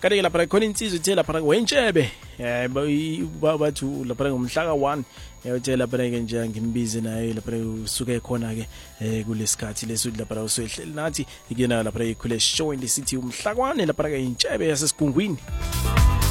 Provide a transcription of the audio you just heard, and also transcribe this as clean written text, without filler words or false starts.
kanti ke lapha khona insizwe ithe lapha wentshebe bathu lapha ngomhla ka1 uthe lapha ke nje ngimbize naye lapha usuke khona ke kulesikhathi leso lapha usehleli nathi ikena lapha ikhule show in the city umhlakwane lapha ke intshebe yasesigungwini.